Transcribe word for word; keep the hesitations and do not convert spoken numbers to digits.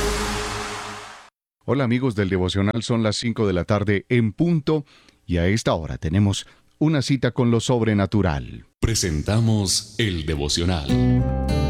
Hola amigos del devocional, son las cinco de la tarde en punto y a esta hora tenemos una cita con lo sobrenatural. Presentamos el devocional.